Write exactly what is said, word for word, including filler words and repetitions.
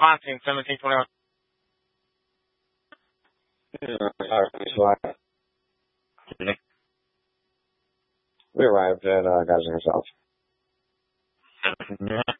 Monty, seventeen twenty-one. We arrived at uh, Guys and Yourself.